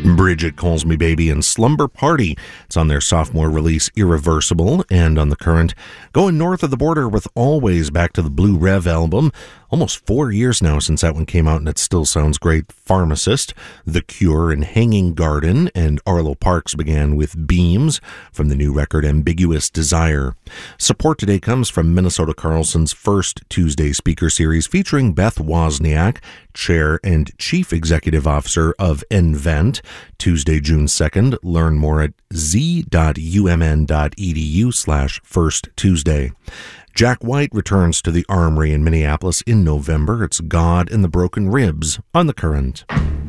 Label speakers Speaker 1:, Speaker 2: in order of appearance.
Speaker 1: Bridget Calls Me Baby and Slumber Party. It's on their sophomore release, Irreversible, and on The Current, going north of the border with Always, back to the Blue Rev album. Almost 4 years now since that one came out, and it still sounds great. Pharmacist, The Cure, and Hanging Garden, and Arlo Parks began with Beams from the new record Ambiguous Desire. Support today comes from Minnesota Carlson's first Tuesday speaker series featuring Beth Wozniak, Chair and Chief Executive Officer of nVent. Tuesday, June 2nd. Learn more at z.umn.edu/firsttuesday. Jack White returns to the Armory in Minneapolis in November. It's God and the Broken Ribs on The Current.